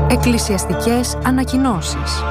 Εκκλησιαστικές ανακοινώσεις.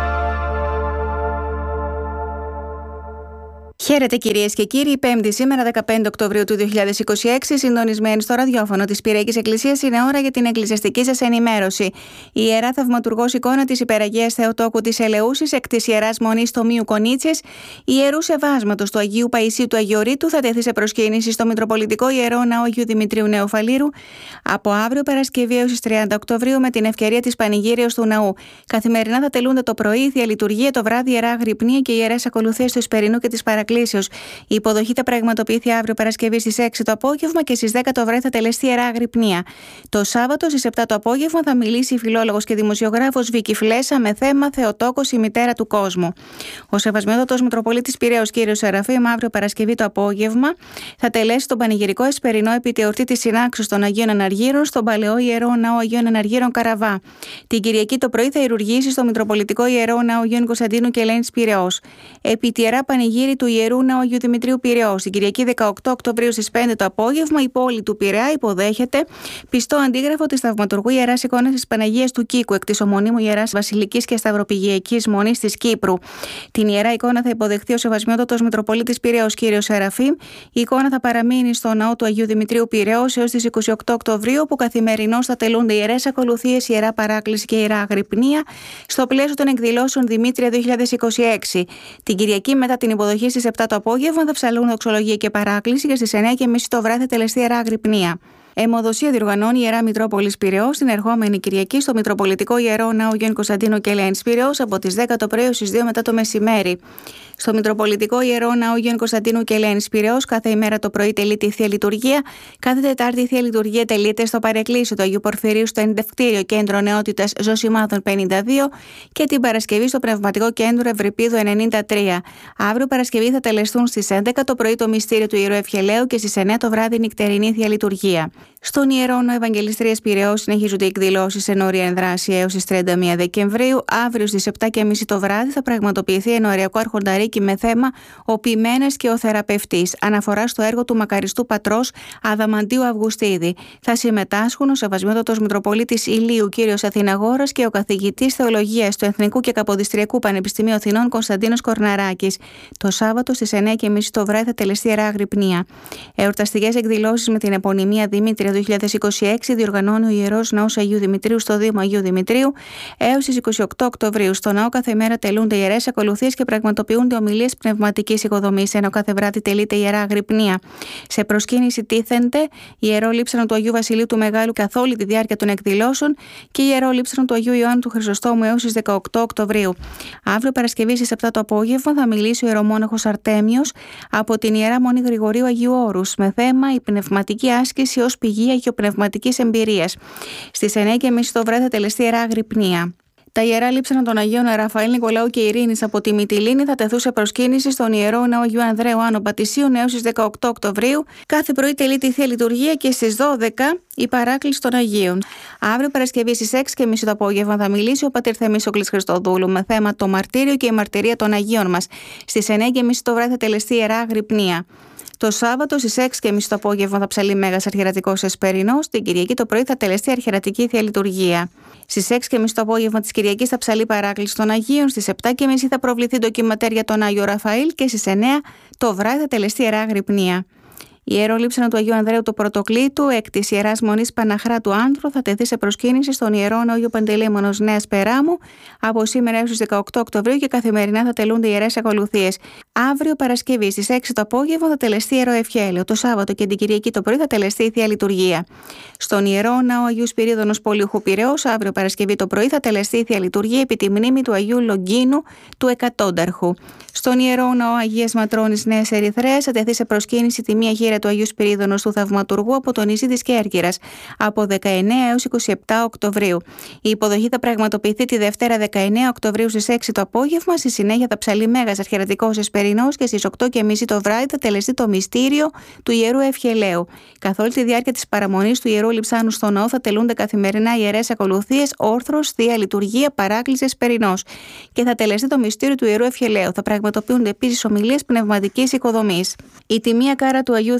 Χαίρετε κυρίες και κύριοι, Πέμπτη σήμερα 15 Οκτωβρίου του 2026, συντονισμένοι στο ραδιόφωνο της Πυραϊκής Εκκλησίας, είναι ώρα για την εκκλησιαστική σας ενημέρωση. Η Ιερά Θαυματουργός εικόνα της Υπεραγίας Θεοτόκου της Ελεούσης, εκ της Ιεράς Μονής Τομείου Κονίτσες, Ιερού Σεβάσματος του Αγίου Παϊσίου του Αγιορείτου, θα τεθεί σε προσκύνηση στο Μητροπολιτικό Ιερό Ναό Αγίου Δημητρίου Νεοφαλήρου από αύριο Παρασκευή έως τις 30 Οκτωβρίου με την ευκαιρία της Πανηγύριος του Ναού. Καθημερινά θα τελούνται το πρωί, η Θεία Λειτουργία, το βράδυ Ιερά Αγρυπνία και οι ιερές ακολουθίες του Εσπερινού και της Παρακλήσεως. Η υποδοχή θα πραγματοποιηθεί αύριο Παρασκευή στις 6 το απόγευμα και στις 10 το βράδυ θα τελεστεί Ιερά Αγρυπνία. Το Σάββατο στις 7 το απόγευμα θα μιλήσει η φιλόλογος και δημοσιογράφος Βίκη Φλέσσα με θέμα Θεοτόκος, η μητέρα του κόσμου. Ο Σεβασμιότατος Μητροπολίτης Πειραιώς κ. Σεραφείμ αύριο Παρασκευή το απόγευμα θα τελέσει τον πανηγυρικό Εσπερινό επί τη εορτή της συνάξεως των Αγίων Αναργύρων στον Παλαιό Ιερό Ναό Αγίων Αναργύρων Καραβά. Την Κυριακή το πρωί θα ηρουργήσει στο Μητροπολιτικό Ιερό Ναό Αγίων Κωνσταντίνου και Ελένης Πειραιώς. Επί τη Ιερά Πανηγύρη του Ιερού Ναού Αγίου Δημητρίου Πειραιώς. Την Κυριακή 18 Οκτωβρίου στις 5 το απόγευμα η πόλη του Πειραιά υποδέχεται πιστό αντίγραφο της Θαυματουργού Ιεράς Εικόνας της Παναγίας του Κίκου εκ της ομωνίμου Ιεράς Βασιλικής και Σταυροπηγειακής Μονής της Κύπρου. Την Ιερά Εικόνα θα υποδεχθεί ο Σεβασμιότατος Μητροπολίτης Πειραιώς κ. Σεραφείμ. Η εικόνα θα παραμείνει στο Ναό του Αγίου Δημητρίου Πειραιώς έως τις 28 Οκτωβρίου, όπου καθημερινώς θα τελούνται ιερές ακολουθίες, Ιερά Παράκληση και Ιερά Αγρυπνία στο πλαίσιο των εκδηλώσεων Δημήτρια 2026. Την Κυριακή μετά την υποδοχή στις 7 το απόγευμα θα ψαλούν δοξολογία και παράκληση και στις 9:30 το βράδυ θα τελεστεί Ιερά Αγρυπνία. Αιμοδοσία διοργανώνει η Ιερά Μητρόπολης Πειραιώς την ερχόμενη Κυριακή στο Μητροπολιτικό Ιερό Ναό Αγίων Κωνσταντίνου και Ελένης Πειραιώς από τις 10 το πρωί έως τις 2 μετά το μεσημέρι. Στο Μητροπολιτικό Ιερό Ναό Αγίων Κωνσταντίνου και Ελένης Πειραιώς κάθε ημέρα το πρωί τελείται η Θεία Λειτουργία. Κάθε Τετάρτη η Θεία Λειτουργία τελείται στο Παρεκκλήσιο του Αγίου Πορφυρίου στο Ενδευκτήριο Κέντρο Νεότητας Ζωσιμάδων 52 και την Παρασκευή στο Πνευματικό Κέντρο Ευρυπίδου 93. Αύριο Παρασκευή θα τελεστούν στις 11 το πρωί το μυστήριο του Ιερού Ευχελαίου και στις 9 το βράδυ νυχτερινή Θεία Λειτουργία. Στον Ιερό Ναό Ευαγγελιστρίας Πειραιώς συνεχίζονται οι εκδηλώσεις εν όρια ενδράση έως τις 31 Δεκεμβρίου. Αύριο στις 7:30 το βράδυ θα πραγματοποιηθεί ενοριακό αρχονταρίκι με θέμα «Ο ποιμένες και ο θεραπευτής», αναφορά στο έργο του μακαριστού πατρός Αδαμαντίου Αυγουστίδη. Θα συμμετάσχουν ο Σεβασμιότατος Μητροπολίτης Ηλίου κ. Αθηναγόρας και ο καθηγητής Θεολογίας του Εθνικού και Καποδιστριακού Πανεπιστημίου Αθηνών Κωνσταντίνος Κορναράκης. Το Σάββατο στις 9:30 το βράδυ θα τελεστεί Ιερά Αγρυπνία. Εορταστικές εκδηλώσεις με την επωνυμία Δημήτρια 2026 διοργανώνει ο Ιερός Ναός Αγίου Δημητρίου στο Δήμο Αγίου Δημητρίου έως τις 28 Οκτωβρίου. Στο ναό κάθε μέρα τελούνται ιερές ακολουθίες και πραγματοποιούνται ομιλίες πνευματικής οικοδομής, ενώ κάθε βράδυ τελείται Ιερά Αγρυπνία. Σε προσκύνηση τίθενται Ιερό Λείψανο του Αγίου Βασιλείου του Μεγάλου καθ' όλη τη διάρκεια των εκδηλώσεων και Ιερό Λείψανο του Αγίου Ιωάννου του Χρυσοστόμου έως τις 18 Οκτωβρίου. Αύριο Παρασκευή στις 7 το απόγευμα θα μιλήσει ο Ιερομόναχος Αρτέμιος από την Ιερά Μονή Γρηγορίου Αγίου Όρους με θέμα η πνευματική άσκηση ως πηγή αγιοπνευματικής εμπειρίας. Στις 9:30 το βράδυ θα τελεστεί Ιερά Αγρυπνία. Τα Ιερά Λείψανα των Αγίων Ραφαήλ, Νικολάου και Ειρήνης από τη Μυτιλήνη θα τεθούν σε προσκύνηση στον Ιερό Ναό Αγίου Ανδρέου Άνω Πατησίων έως τις 18 Οκτωβρίου. Κάθε πρωί τελείται η Θεία Λειτουργία και στις 12 η Παράκληση των Αγίων. Αύριο Παρασκευή στις 6:30 το απόγευμα θα μιλήσει ο πατήρ Θεμίσοκλης Χριστοδούλου με θέμα το μαρτύριο και η μαρτυρία των Αγίων μας. Στις 9:30 το βράδυ θα τελεστεί Ιερά Αγρυπνία. Το Σάββατο στις 6:30 το απόγευμα θα ψαλεί Μέγας Αρχιερατικός Εσπερινός. Την Κυριακή το πρωί θα τελεστεί Αρχιερατική Θεία Λειτουργία. Στις 6:30 το απόγευμα της Κυριακής θα ψαλεί Παράκληση των Αγίων. Στις 7:30 θα προβληθεί ντοκιματέρ για τον Άγιο Ραφαήλ και στις 9 το βράδυ θα τελεστεί Ιερά Αγρυπνία. Ιερό Λείψανο του Αγίου Ανδρέου του Πρωτοκλήτου, εκ της Ιεράς Μονής Παναχράτου Άνθρου, θα τεθεί σε προσκύνηση στον Ιερό Ναό Αγίου Παντελεήμονος Νέας Περάμου από σήμερα έως τις 18 Οκτωβρίου και καθημερινά θα τελούνται ιερές ακολουθίες. Αύριο Παρασκευή στις 6 το απόγευμα θα τελεστεί Ιερό Ευχέλαιο. Το Σάββατο και την Κυριακή το πρωί θα τελεστεί η Θεία Λειτουργία. Στον Ιερό Ναό Αγίου Σπυρίδωνος Πολιούχου Πειραιώς, αύριο Παρασκευή το πρωί θα τελεστεί η Θεία Λειτουργία επί τη μνήμη του Αγίου Λογκίνου του Εκατόνταρχου. Στον Ιερό Ναό Αγίας Ματρώνης Νέας Ερυθρέας θα τεθεί σε προσκύνηση τη μία γύρα του Αγίου Σπυρίδωνος του Θαυματουργού από το νησί της Κέρκυρας από 19 έως 27 Οκτωβρίου. Η υποδοχή θα πραγματοποιηθεί τη Δευτέρα 19 Οκτωβρίου στις 6 το απόγευμα. Στη συνέχεια θα ψαλεί Μέγας Αρχιερατικός Εσπερινός και στις 8:30 το βράδυ θα τελεστεί το μυστήριο του Ιερού Ευχελαίου. Καθ' όλη τη διάρκεια της παραμονής του Ιερού Λειψάνου στο ναό θα τελούνται καθημερινά ιερές ακολουθίες, όρθρος, Θεία Λειτουργία, Παράκληση Εσπερινός και θα τελεστεί το μυστήριο του Ιερού Ευχελαίου. Θα πραγματοποιούνται επίσης ομιλίες πνευματικής οικοδομής. Η τιμία κάρα του Αγίου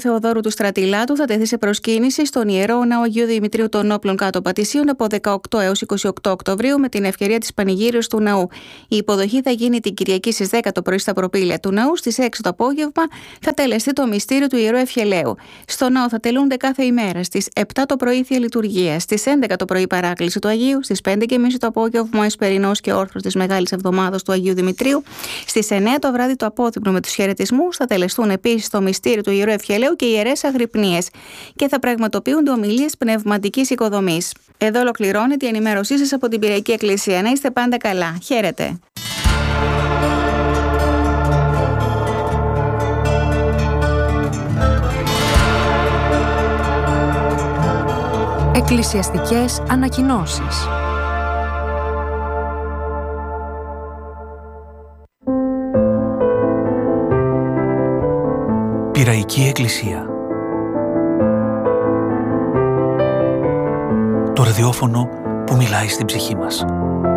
Θεοδόρου του Στρατιλάτου θα τεθεί σε προσκύνηση στον Ιερό Ναό Αγίου Δημητρίου των Όπλων Κάτω Πατησίων από 18 έως 28 Οκτωβρίου με την ευκαιρία της πανηγύριας του ναού. Η υποδοχή θα γίνει την Κυριακή στις 10 το πρωί στα προπήλαια του ναού. Στις 6 το απόγευμα θα τελεστεί το μυστήριο του Ιερού Ευχελαίου. Στο ναό θα τελούνται κάθε ημέρα στις 7 το πρωί θεία λειτουργία, στις 11 το πρωί παράκληση του Αγίου, στις 5:30 το απόγευμα ο Εσπερινός και όρθρος της Μεγάλης Εβδομάδος του Αγίου Δημητρίου, στις 9 το βράδυ το απόδειπνο με τους χαιρετισμούς, θα τελεστούν επίσης το μυστήριο του Ιερού Ευχελαίου και οι ιερές αγρυπνίες και θα πραγματοποιούνται ομιλίες πνευματικής οικοδομής. Εδώ ολοκληρώνεται η ενημέρωσή σας από την Πυριακή Εκκλησία. Να είστε πάντα καλά. Χαίρετε. Εκκλησιαστικές ανακοινώσεις. Πυραϊκή Εκκλησία. Το ραδιόφωνο που μιλάει στην ψυχή μας.